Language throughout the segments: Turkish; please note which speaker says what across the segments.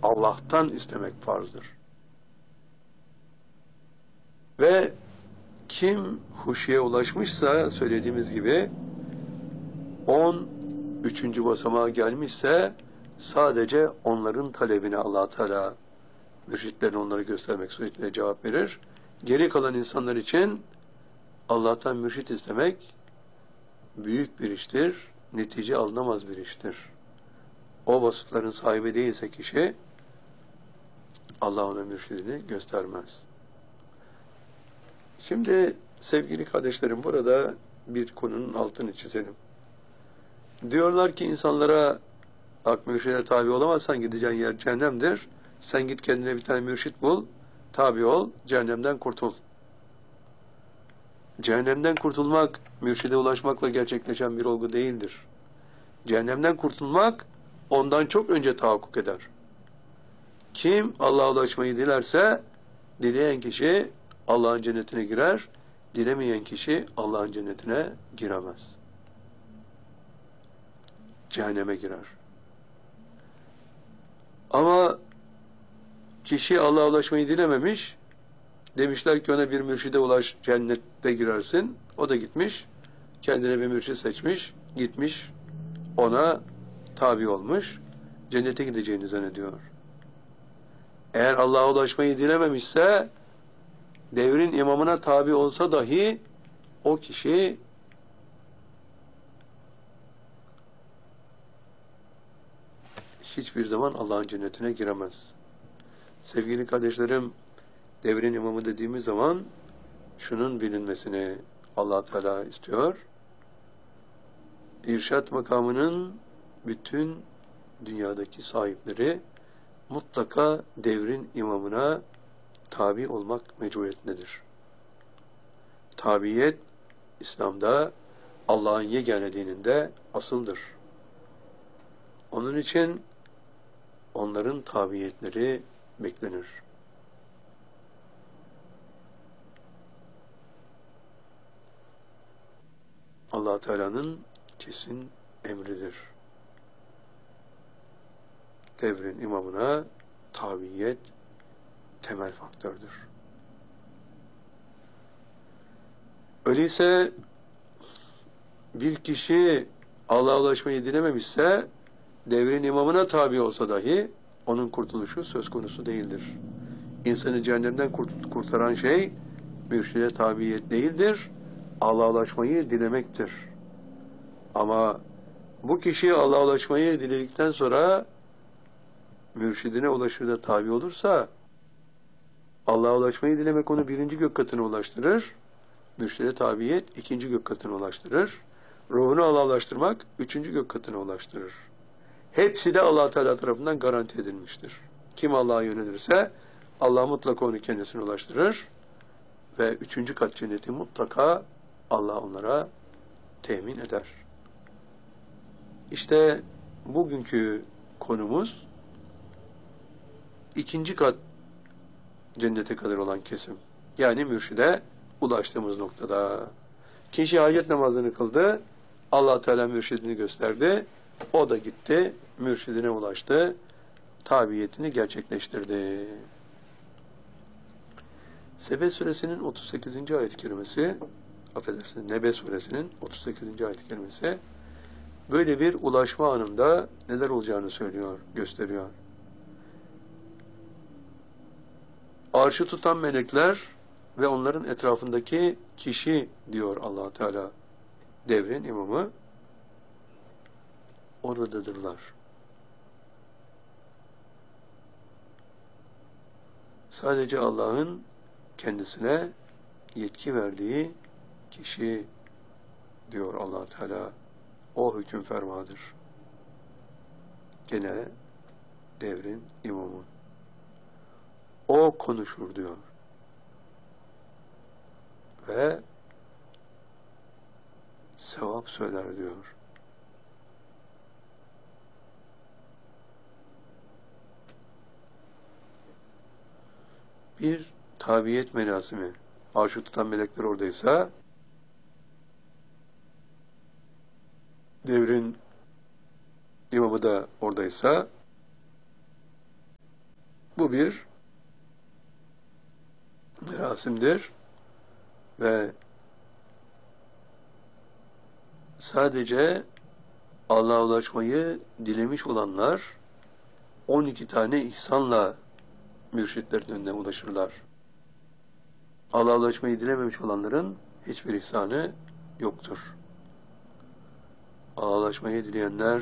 Speaker 1: Allah'tan istemek farzdır. Ve kim huşuya ulaşmışsa, söylediğimiz gibi 13. basamağa gelmişse, sadece onların talebine Allah Teala, mürşitlerin onları göstermek suretiyle cevap verir. Geri kalan insanlar için Allah'tan mürşit istemek büyük bir iştir, netice alınamaz bir iştir. O vasıfların sahibi değilse kişi, Allah ona mürşidini göstermez. Şimdi sevgili kardeşlerim, burada bir konunun altını çizelim. Diyorlar ki insanlara, bak mürşide tabi olamazsan gideceğin yer cehennemdir. Sen git kendine bir tane mürşit bul, tabi ol, cehennemden kurtul. Cehennemden kurtulmak, mürşide ulaşmakla gerçekleşen bir olgu değildir. Cehennemden kurtulmak, ondan çok önce tahakkuk eder. Kim Allah'a ulaşmayı dilerse, dileyen kişi Allah'ın cennetine girer, dilemeyen kişi Allah'ın cennetine giremez. Cehenneme girer. Ama kişi Allah'a ulaşmayı dilememiş, demişler ki ona bir mürşide ulaş, cennette girersin. O da gitmiş, kendine bir mürşid seçmiş, gitmiş, ona tabi olmuş, cennete gideceğini zannediyor. Eğer Allah'a ulaşmayı dilememişse, devrin imamına tabi olsa dahi, o kişi hiçbir zaman Allah'ın cennetine giremez. Sevgili kardeşlerim, devrin imamı dediğimiz zaman şunun bilinmesini Allah Teala istiyor. İrşad makamının bütün dünyadaki sahipleri mutlaka devrin imamına tabi olmak mecburiyetindedir. Tabiyet, İslam'da Allah'ın yegane dininde asıldır. Onun için onların tabiyetleri beklenir. Allah Teala'nın kesin emridir. Devrin imamına tabiyet temel faktördür. Öyleyse bir kişi Allah'a ulaşmayı dilememişse, devrin imamına tabi olsa dahi onun kurtuluşu söz konusu değildir. İnsanı cehennemden kurtaran şey mürşide tabiyet değildir, Allah'a ulaşmayı dilemektir. Ama bu kişi Allah'a ulaşmayı diledikten sonra mürşidine ulaşır da tabi olursa, Allah'a ulaşmayı dilemek onu 1. gök katına ulaştırır, mürşide tabiyet 2. gök katına ulaştırır, ruhunu Allah'a ulaştırmak 3. gök katına ulaştırır. Hepsi de Allah Teala tarafından garanti edilmiştir. Kim Allah'a yönelirse Allah mutlaka onu kendisine ulaştırır ve 3. kat cenneti mutlaka Allah onlara temin eder. İşte bugünkü konumuz 2. kat cennete kadar olan kesim. Yani mürşide ulaştığımız noktada. Kişi hacet namazını kıldı, Allah Teala mürşidini gösterdi, o da gitti, mürşidine ulaştı, tabiyetini gerçekleştirdi. Sebe suresinin 38. ayet-i kerimesi, affedersiniz, Nebe suresinin 38. ayet-i kerimesi, böyle bir ulaşma anında neler olacağını söylüyor, gösteriyor. Arşı tutan melekler ve onların etrafındaki kişi, diyor Allah Teala, devrin imamı, oradadırlar. Sadece Allah'ın kendisine yetki verdiği kişi, diyor Allah Teala, o hüküm fermadır. Gene devrin imamı. O konuşur, diyor. Ve sevap söyler, diyor. Bir tabiyet merasimi. Arşı tutan melekler oradaysa, devrin imamı da oradaysa, kutlu bir merasimdir ve sadece Allah'a ulaşmayı dilemiş olanlar 12 tane ihsanla mürşitlerin önüne ulaşırlar. Allah'a ulaşmayı dilememiş olanların hiçbir ihsanı yoktur. Allah'a ulaşmayı dileyenler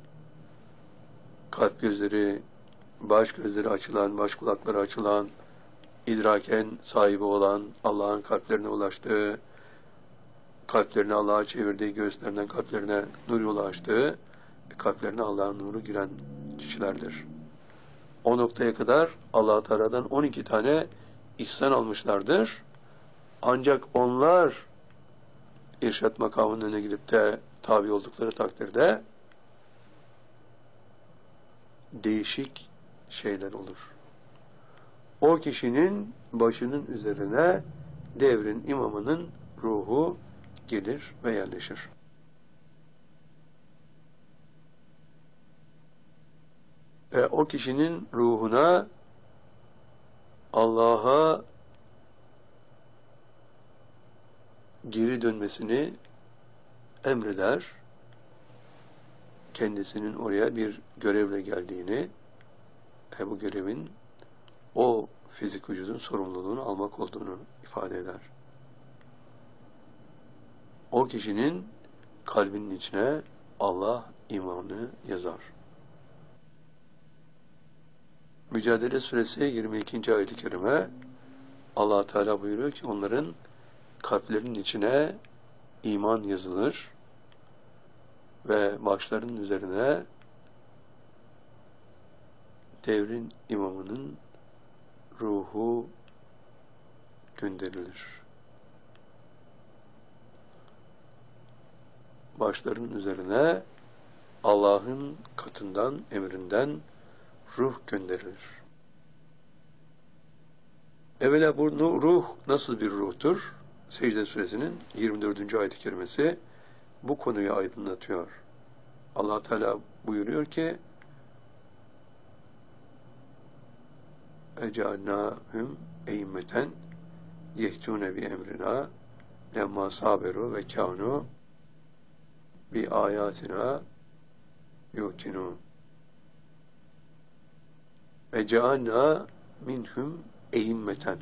Speaker 1: kalp gözleri, baş gözleri açılan, baş kulakları açılan, idraken sahibi olan, Allah'ın kalplerine ulaştığı, kalplerini Allah'a çevirdiği, göğüslerinden kalplerine nur yolu açtığı, kalplerine Allah'ın nuru giren kişilerdir. O noktaya kadar Allah-u Teala'dan 12 tane ihsan almışlardır. Ancak onlar irşat makamının önüne gidip de tabi oldukları takdirde değişik şeyler olur. O kişinin başının üzerine devrin imamının ruhu gelir ve yerleşir. Ve o kişinin ruhuna Allah'a geri dönmesini emreder. Kendisinin oraya bir görevle geldiğini ve bu görevin o fizik vücudun sorumluluğunu almak olduğunu ifade eder. O kişinin kalbinin içine Allah imanı yazar. Mücadele Suresi 22. ayet-i kerime Allah Teala buyuruyor ki onların kalplerinin içine iman yazılır ve başlarının üzerine devrin imamının ruhu gönderilir. Başlarının üzerine Allah'ın katından, emrinden ruh gönderilir. Evvela bu ruh nasıl bir ruhtur? Secde Suresinin 24. ayet-i kerimesi bu konuyu aydınlatıyor. Allah Teala buyuruyor ki ec'alnâhum e'immeten yehtûne bi emrina lemma saberu ve kânû bi âyâtina yuqinûn. Ec'alnâ minhum e'immeten.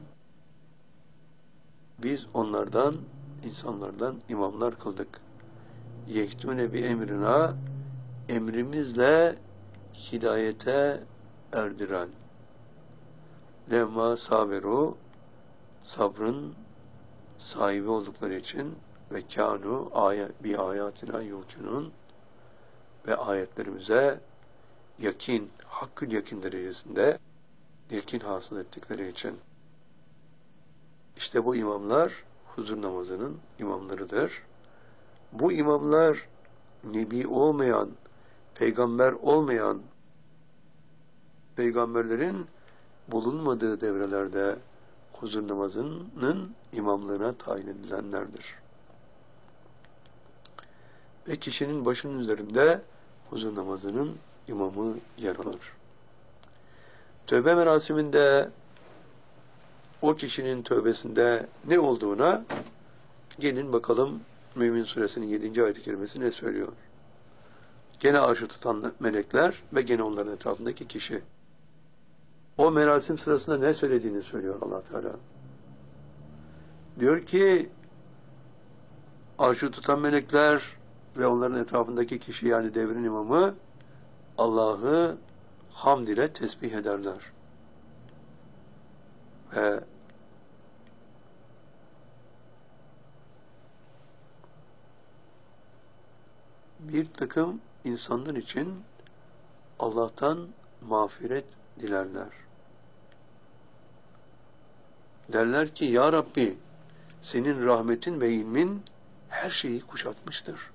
Speaker 1: Biz onlardan, insanlardan imamlar kıldık. Yehtûne bi emrina, emrimizle hidayete erdiren. Lemma saberu, sabrın sahibi oldukları için ve kânû bi âyâtina yuqinûn ve ayetlerimize yakin, hakkı yakin derecesinde yakin hasıl ettikleri için. İşte bu imamlar huzur namazının imamlarıdır. Bu imamlar nebi olmayan, peygamber olmayan, peygamberlerin bulunmadığı devrelerde huzur namazının imamlığına tayin edilenlerdir. Ve kişinin başının üzerinde huzur namazının imamı yer alır. Tövbe merasiminde o kişinin tövbesinde ne olduğuna gelin bakalım Mümin Suresinin 7. ayet-i kerimesi ne söylüyor? Gene arşı tutan melekler ve gene onların etrafındaki kişi. O merasim sırasında ne söylediğini söylüyor Allah Teala. Diyor ki arşı tutan melekler ve onların etrafındaki kişi yani devrin imamı Allah'ı hamd ile tesbih ederler. Ve bir takım insanlar için Allah'tan mağfiret dilerler. Derler ki ya Rabbi senin rahmetin ve ilmin her şeyi kuşatmıştır.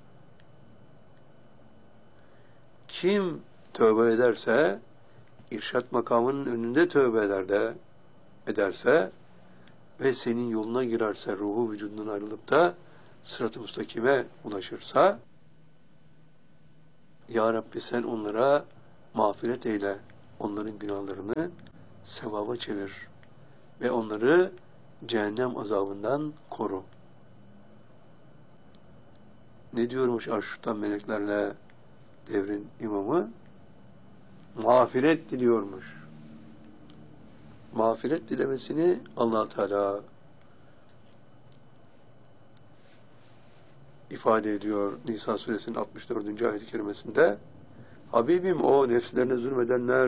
Speaker 1: Kim tövbe ederse, irşat makamının önünde tövbe ederse ve senin yoluna girerse, ruhu vücudundan ayrılıp da sırat-ı müstakime ulaşırsa, ya Rabbi sen onlara mağfiret eyle, onların günahlarını sevaba çevir ve onları cehennem azabından koru. Ne diyormuş arştan meleklerle devrin imamı? Mağfiret diliyormuş. Mağfiret dilemesini Allah Teala ifade ediyor Nisa suresinin 64. ayet-i kerimesinde. Habibim, o nefslerine zulmedenler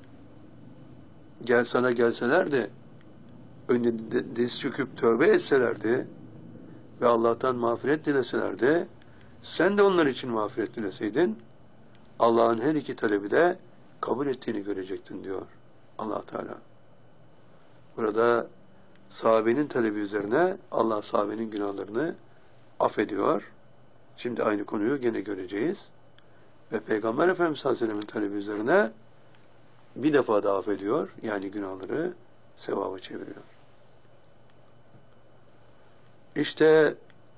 Speaker 1: sana gelselerdi, önünde diz çöküp tövbe etselerdi ve Allah'tan mağfiret dileselerdi, sen de onlar için mağfiret dileseydin, Allah'ın her iki talebi de kabul ettiğini görecektin diyor Allah Teala. Burada sahabenin talebi üzerine Allah sahabenin günahlarını affediyor. Şimdi aynı konuyu gene göreceğiz. Ve Peygamber Efendimiz sallallahu aleyhi ve sellem'in talebi üzerine bir defa da affediyor. Yani günahları sevaba çeviriyor. İşte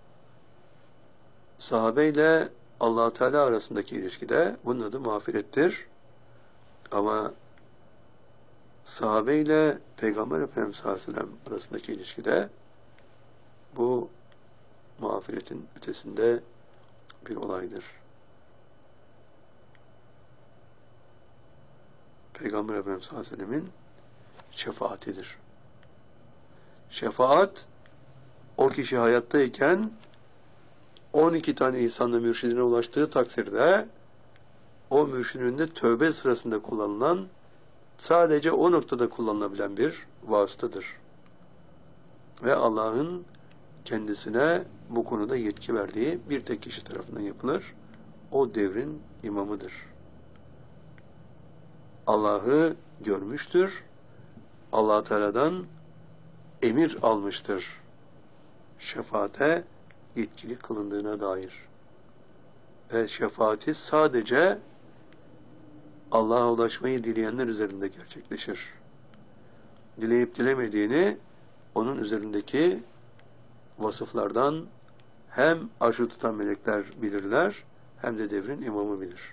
Speaker 1: sahabeyle Allah Teala arasındaki ilişkide bunun adı mağfirettir. Ama sahabeyle Peygamber Efendimiz sallallahu aleyhi ve sellem arasındaki ilişkide bu mağfiretin ötesinde bir olaydır. Peygamber Efendimiz sallallahu aleyhi ve sellemin şefaatidir. Şefaat, o kişi hayattayken 12 tane insanla mürşidine ulaştığı takdirde o mürşidinin de tövbe sırasında kullanılan, sadece o noktada kullanılabilen bir vasıtadır. Ve Allah'ın kendisine bu konuda yetki verdiği bir tek kişi tarafından yapılır. O devrin imamıdır. Allah'ı görmüştür. Allah Teala'dan emir almıştır. Şefaate yetkili kılındığına dair. Ve şefaati sadece Allah'a ulaşmayı dileyenler üzerinde gerçekleşir. Dileyip dilemediğini onun üzerindeki vasıflardan hem arşı tutan melekler bilirler, hem de devrin imamı bilir.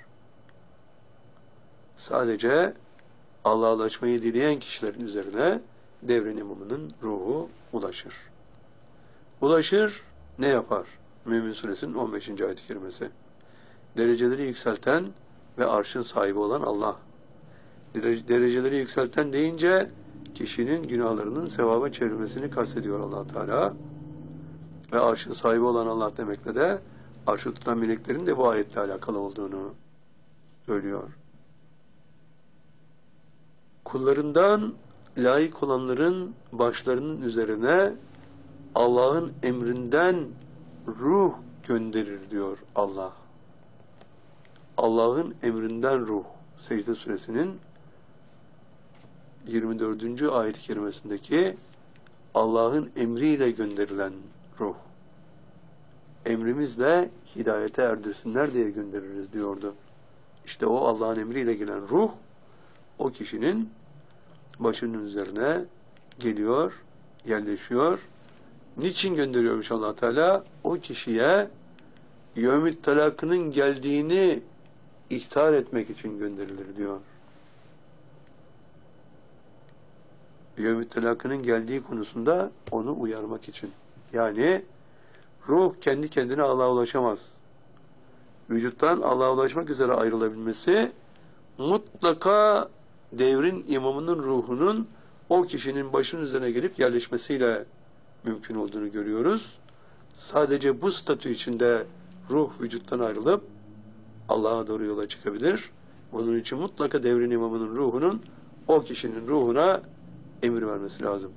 Speaker 1: Sadece Allah'a ulaşmayı dileyen kişilerin üzerine devrin imamının ruhu ulaşır. Ulaşır, ne yapar? Mümin Suresinin 15. ayet-i kerimesi. Dereceleri yükselten ve arşın sahibi olan Allah. Dereceleri yükselten deyince kişinin günahlarının sevaba çevrilmesini kastediyor Allah Teala. Ve arşın sahibi olan Allah demekle de arşı tutan meleklerin de bu ayetle alakalı olduğunu söylüyor. Kullarından layık olanların başlarının üzerine Allah'ın emrinden ruh gönderir diyor Allah. Allah'ın emrinden ruh. Secde suresinin 24. ayet-i kerimesindeki Allah'ın emriyle gönderilen ruh. Emrimizle hidayete erdirsinler diye göndeririz diyordu. İşte o Allah'ın emriyle gelen ruh, o kişinin başının üzerine geliyor, yerleşiyor. Niçin gönderiyormuş Allah Teala? O kişiye yevmit talakının geldiğini ihtar etmek için gönderilir diyor. Yevmit talakının geldiği konusunda onu uyarmak için. Yani ruh kendi kendine Allah'a ulaşamaz. Vücuttan Allah'a ulaşmak üzere ayrılabilmesi mutlaka devrin imamının ruhunun o kişinin başının üzerine gelip yerleşmesiyle mümkün olduğunu görüyoruz. Sadece bu statü içinde ruh vücuttan ayrılıp Allah'a doğru yola çıkabilir. Bunun için mutlaka devrin imamının ruhunun o kişinin ruhuna emir vermesi lazım.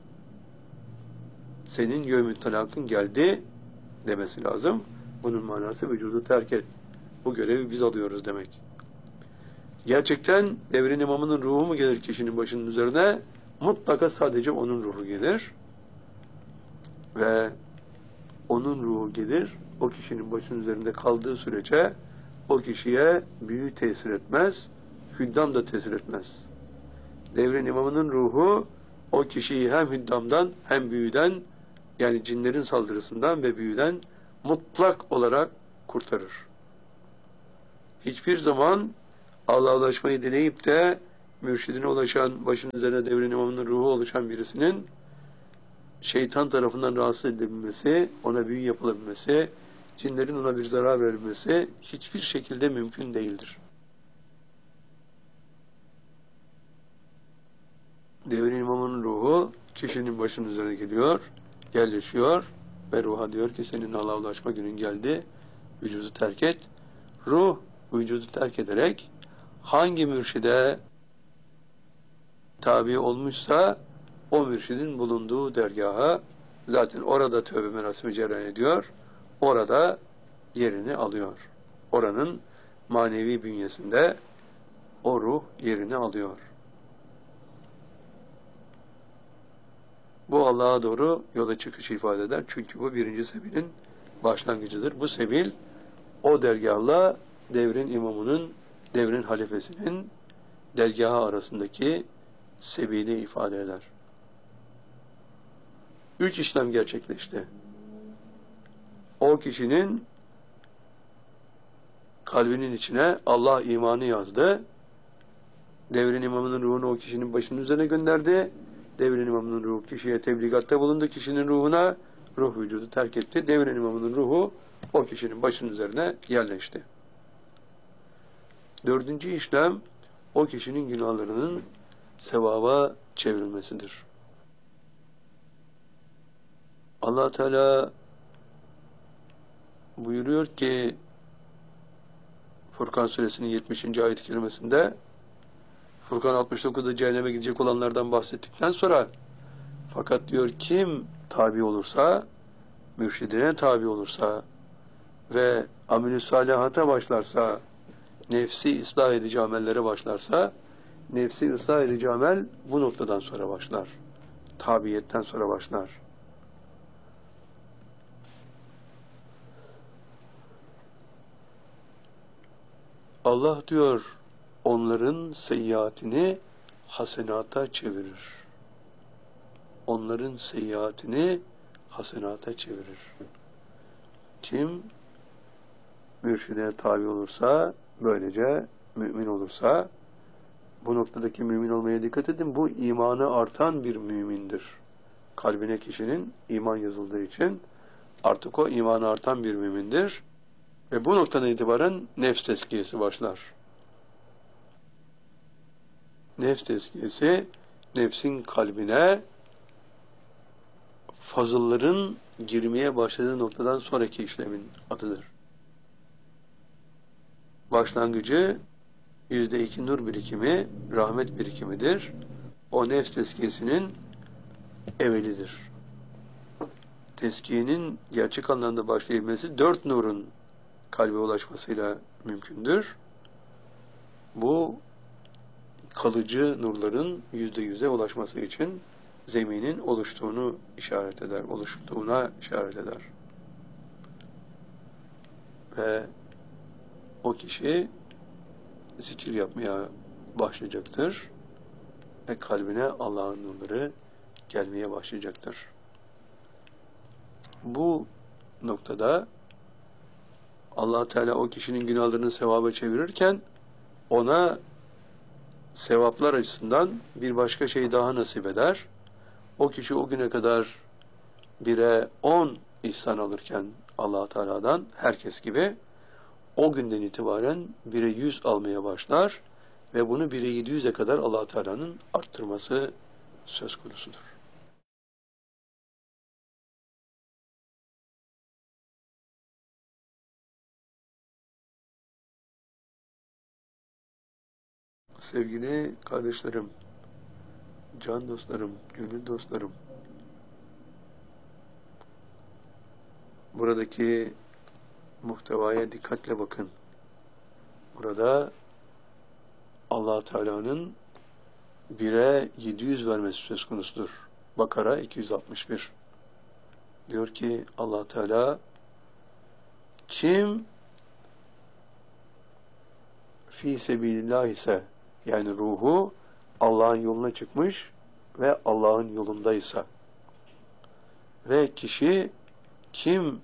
Speaker 1: Senin yevmü talakın geldi demesi lazım. Bunun manası vücudu terk et. Bu görevi biz alıyoruz demek. Gerçekten devrin imamının ruhu mu gelir kişinin başının üzerine? Mutlaka sadece onun ruhu gelir. Ve onun ruhu gelir. O kişinin başının üzerinde kaldığı sürece o kişiye büyü tesir etmez. Hüddam da tesir etmez. Devrin imamının ruhu o kişiyi hem hüddamdan hem büyüden, yani cinlerin saldırısından ve büyüden mutlak olarak kurtarır. Hiçbir zaman Allah'a ulaşmayı deneyip de mürşidine ulaşan, başının üzerine devrin imamının ruhu oluşan birisinin şeytan tarafından rahatsız edilebilmesi, ona büyü yapılabilmesi, cinlerin ona bir zarar verilmesi hiçbir şekilde mümkün değildir. Devrin imamının ruhu kişinin başının üzerine geliyor, yerleşiyor ve ruha diyor ki senin Allah'a ulaşma günün geldi, vücudu terk et. Ruh vücudu terk ederek hangi mürşide tabi olmuşsa o mürşidin bulunduğu dergaha, zaten orada tövbe merasimi cereyan ediyor, orada yerini alıyor. Oranın manevi bünyesinde o ruh yerini alıyor. Bu Allah'a doğru yola çıkışı ifade eder. Çünkü bu birinci sebilin başlangıcıdır. Bu sebil o dergahla devrin imamının, devrin halifesinin dergahı arasındaki sebili ifade eder. 3 işlem gerçekleşti. O kişinin kalbinin içine Allah imanı yazdı. Devrin imamının ruhunu o kişinin başının üzerine gönderdi. Devrin imamının ruhu kişiye tebligatta bulundu. Kişinin ruhuna ruh vücudu terk etti. Devrin imamının ruhu o kişinin başının üzerine yerleşti. 4. işlem o kişinin günahlarının sevaba çevrilmesidir. Allah Teala buyuruyor ki Furkan suresinin 70. ayet-i kerimesinde, Furkan 69'da cehenneme gidecek olanlardan bahsettikten sonra, fakat diyor kim tabi olursa, mürşidine tabi olursa ve amel-i salihata başlarsa, nefsi ıslah edici amellere başlarsa, nefsi ıslah edici amel bu noktadan sonra başlar. Tabiyetten sonra başlar. Allah diyor, onların seyyiatini hasenata çevirir. Onların seyyiatini hasenata çevirir. Kim mürşidine tabi olursa, böylece mümin olursa, bu noktadaki mümin olmaya dikkat edin, bu imanı artan bir mümindir. Kalbine kişinin iman yazıldığı için artık o imanı artan bir mümindir. Ve bu noktadan itibaren nefs tezkiyesi başlar. Nefs tezkiyesi, nefsin kalbine fazılların girmeye başladığı noktadan sonraki işlemin adıdır. Başlangıcı %2 nur birikimi, rahmet birikimidir. O nefs tezkiyesinin evvelidir. Tezkiyenin gerçek anlamda başlayabilmesi 4 nurun kalbe ulaşmasıyla mümkündür. Bu kalıcı nurların %100'e ulaşması için zeminin oluştuğunu işaret eder, oluştuğuna işaret eder. Ve o kişi zikir yapmaya başlayacaktır ve kalbine Allah'ın nurları gelmeye başlayacaktır. Bu noktada Allah Teala o kişinin günahlarını sevaba çevirirken ona sevaplar açısından bir başka şey daha nasip eder. O kişi o güne kadar 1'e 10 ihsan alırken Allah Teala'dan herkes gibi o günden itibaren 1'e 100 almaya başlar ve bunu 1'e 700'e kadar Allah Teala'nın arttırması söz konusudur. Sevgili kardeşlerim, can dostlarım, gönül dostlarım, buradaki muhtevaya dikkatle bakın. Burada Allah Teala'nın 1'e 700 vermesi söz konusudur. Bakara 261. Diyor ki Allah Teala, kim fi sebilillah ise, yani ruhu Allah'ın yoluna çıkmış ve Allah'ın yolundaysa ve kişi kim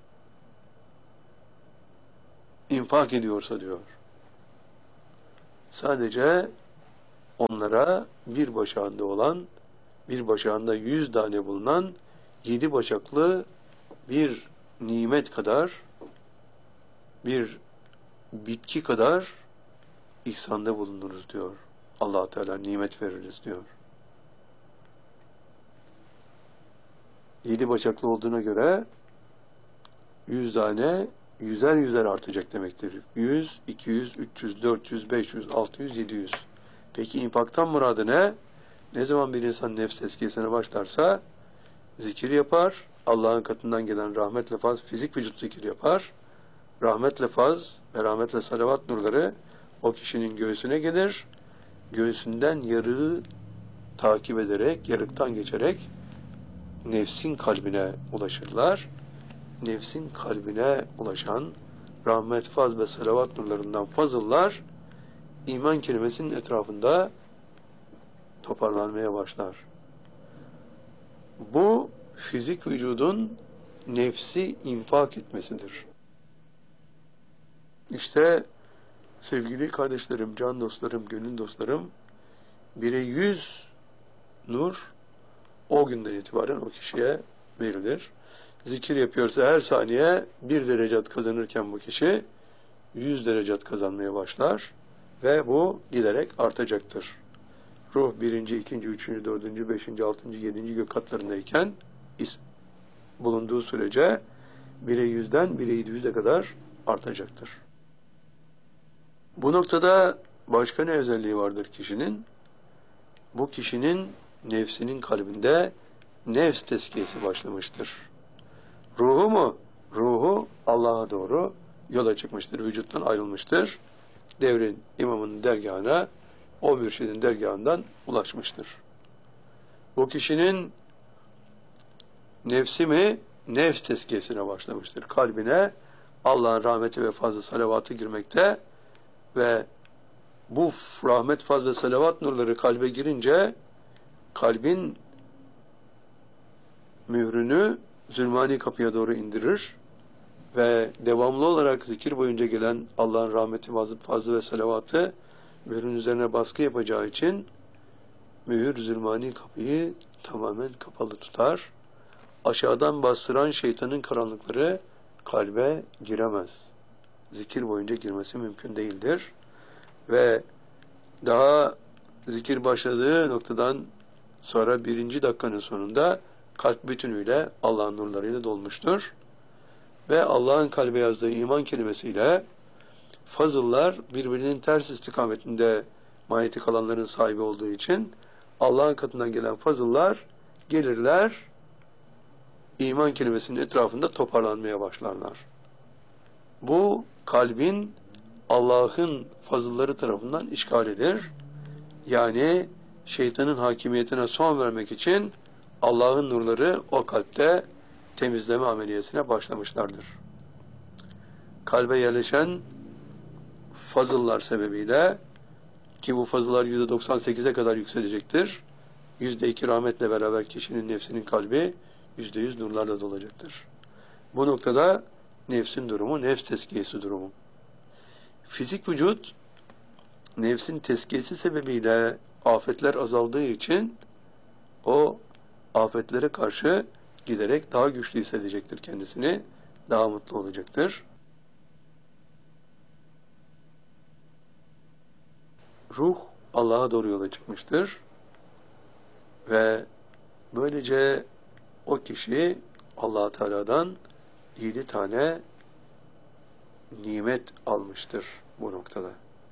Speaker 1: infak ediyorsa diyor, Sadece onlara bir başağında olan, bir başağında 100 tane bulunan 7 başaklı bir nimet kadar, bir bitki kadar ihsanda bulunuruz diyor. Allah Teala nimet veririz diyor. 7 başaklı olduğuna göre 100 tane yüzer artacak demektir. 100, 200, 300, 400, 500, 600, 700. Peki infaktan muradı ne? Ne zaman bir insan nefs tezkiyesine başlarsa zikir yapar, Allah'ın katından gelen rahmetle faz, fizik vücut zikir yapar. Rahmetle faz ve rahmetle salavat nurları o kişinin göğsüne gelir. Göğsünden yarığı takip ederek, yarıktan geçerek nefsin kalbine ulaşırlar. Nefsin kalbine ulaşan rahmet, faz ve salavat nurlarından fazıllar iman kelimesinin etrafında toparlanmaya başlar. Bu fizik vücudun nefsi infak etmesidir. İşte sevgili kardeşlerim, can dostlarım, gönül dostlarım, 1'e 100 nur o günden itibaren o kişiye verilir. Zikir yapıyorsa her saniye 1 derecat kazanırken bu kişi 100 derecat kazanmaya başlar ve bu giderek artacaktır. Ruh 1. 2. 3. 4. 5. 6. 7. gök katlarındayken bulunduğu sürece 1'e 100'den 1'e 700'e kadar artacaktır. Bu noktada başka ne özelliği vardır kişinin? Bu kişinin nefsinin kalbinde nefs tezkiyesi başlamıştır. Ruhu mu? Ruhu Allah'a doğru yola çıkmıştır, vücuttan ayrılmıştır. Devrin imamının dergahına, o mürşidin dergahından ulaşmıştır. Bu kişinin nefsi mi? Nefs tezkiyesine başlamıştır. Kalbine Allah'ın rahmeti ve fazla salavatı girmekte ve bu rahmet, faz ve salavat nurları kalbe girince kalbin mührünü zulmani kapıya doğru indirir ve devamlı olarak zikir boyunca gelen Allah'ın rahmeti, fazlı ve salavatı mührün üzerine baskı yapacağı için mühür zulmani kapıyı tamamen kapalı tutar. Aşağıdan bastıran şeytanın karanlıkları kalbe giremez. Zikir boyunca girmesi mümkün değildir. Ve daha zikir başladığı noktadan sonra 1. dakikanın sonunda kalp bütünüyle Allah'ın nurlarıyla dolmuştur. Ve Allah'ın kalbe yazdığı iman kelimesiyle fazıllar birbirinin ters istikametinde manyetik alanların sahibi olduğu için Allah'ın katından gelen fazıllar gelirler, iman kelimesinin etrafında toparlanmaya başlarlar. Bu kalbin Allah'ın fazılları tarafından işgal edilir. Yani şeytanın hakimiyetine son vermek için Allah'ın nurları o kalpte temizleme ameliyesine başlamışlardır. Kalbe yerleşen fazıllar sebebiyle, ki bu fazıllar %98'e kadar yükselecektir, %2 rahmetle beraber kişinin nefsinin kalbi %100 nurlarla dolacaktır. Bu noktada nefsin durumu, nefs tezkiyesi durumu. Fizik vücut, nefsin tezkiyesi sebebiyle afetler azaldığı için o afetlere karşı giderek daha güçlü hissedecektir kendisini, daha mutlu olacaktır. Ruh Allah'a doğru yola çıkmıştır ve böylece o kişi Allah Teala'dan 7 tane nimet almıştır bu noktada.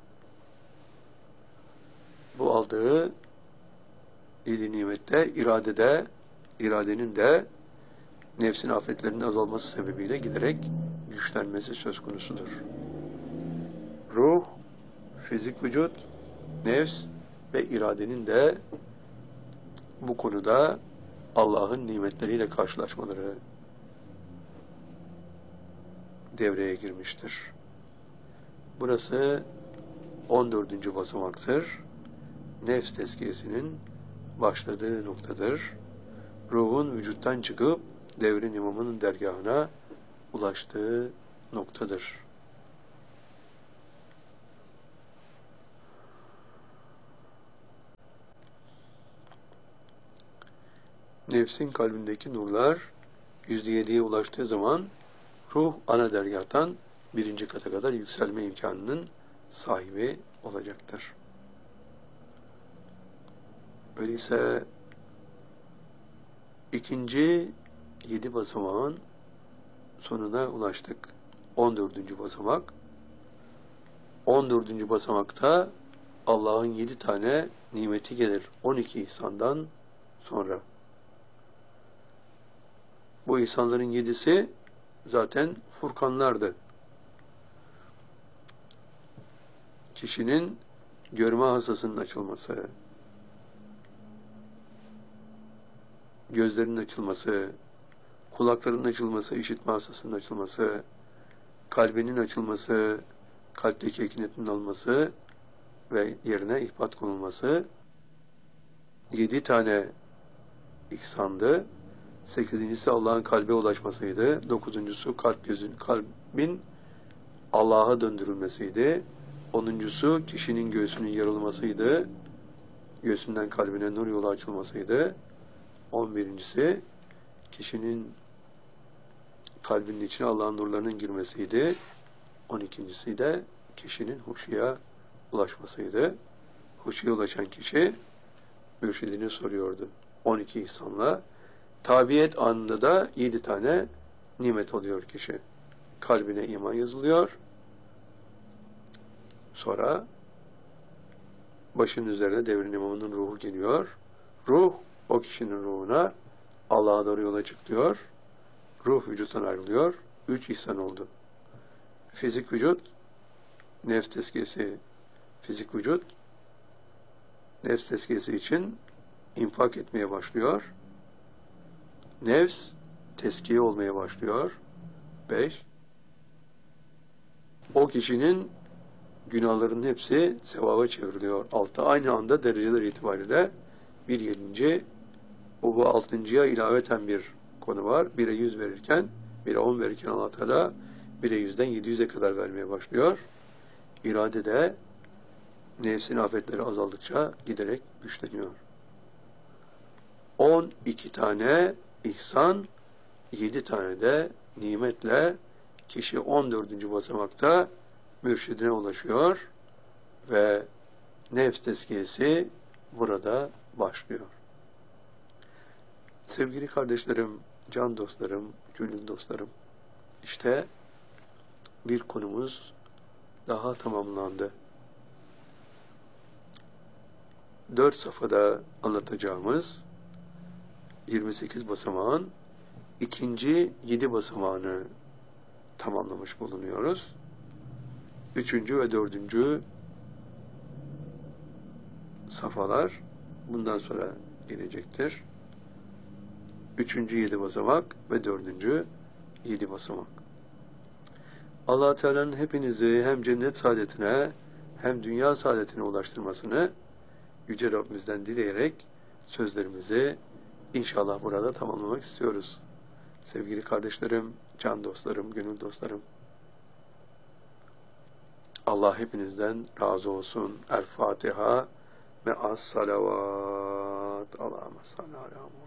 Speaker 1: Bu aldığı 7 nimette iradenin de nefsin afetlerinin azalması sebebiyle giderek güçlenmesi söz konusudur. Ruh, fizik vücut, nefs ve iradenin de bu konuda Allah'ın nimetleriyle karşılaşmaları devreye girmiştir. Burası 14. basamaktır. Nefs tezkiyesinin başladığı noktadır. Ruhun vücuttan çıkıp devrin imamının dergahına ulaştığı noktadır. nefsin kalbindeki nurlar %7'ye ulaştığı zaman ruh ana dergâhtan 1. kata kadar yükselme imkanının sahibi olacaktır. Öyleyse ikinci 7 basamağın sonuna ulaştık. 14. basamak. 14. basamakta Allah'ın 7 tane nimeti gelir. 12 ihsandan sonra. Bu ihsanların 7'si zaten furkanlardı. Kişinin görme hasasının açılması, gözlerinin açılması, kulaklarının açılması, işitme hasasının açılması, kalbinin açılması, kalpteki ekinetin alması ve yerine ihbat konulması 7 tane ihsandı. 8.'si Allah'ın kalbe ulaşmasıydı. 9.'su kalbin Allah'a döndürülmesiydi. 10.'su kişinin göğsünün yarılmasıydı. Göğsünden kalbine nur yolu açılmasıydı. 11.'si kişinin kalbinin içine Allah'ın nurlarının girmesiydi. 12.'si de kişinin huşuya ulaşmasıydı. Huşuya ulaşan kişi mürşidini soruyordu. 12 ihsanla. Tabiyet anında da 7 tane nimet alıyor kişi. Kalbine iman yazılıyor. Sonra başının üzerine devrin imamının ruhu geliyor. Ruh o kişinin ruhuna Allah'a doğru yola çıkıyor. Ruh vücuttan ayrılıyor. 3 ihsan oldu. Fizik vücut, nefs tezkiyesi, fizik vücut, nefs tezkiyesi için infak etmeye başlıyor. Nefs tezkiye olmaya başlıyor. 5. O kişinin günahlarının hepsi sevaba çevriliyor. 6. Aynı anda dereceler itibariyle 1/7. Bu 6.'ya ilaveten bir konu var. 1'e 100 verirken, 1'e 10 verirken Allah Teala 1'e 100'den 700'e kadar vermeye başlıyor. İrade de nefsin afetleri azaldıkça giderek güçleniyor. 12 tane ihsan, 7 tane de nimetle kişi 14. basamakta mürşidine ulaşıyor ve nefs tezkiyesi burada başlıyor. Sevgili kardeşlerim, can dostlarım, gönül dostlarım, işte bir konumuz daha tamamlandı. 4 safhada anlatacağımız 28 basamağın ikinci 7 basamağını tamamlamış bulunuyoruz. 3. ve 4. safhalar bundan sonra gelecektir. 3. 7 basamak ve 4. 7 basamak. Allah Teala'nın hepinizi hem cennet saadetine hem dünya saadetine ulaştırmasını Yüce Rabbimizden dileyerek sözlerimizi inşallah burada tamamlamak istiyoruz. Sevgili kardeşlerim, can dostlarım, gönül dostlarım, Allah hepinizden razı olsun. El Fatiha ve as salavat. Allahümme salli ala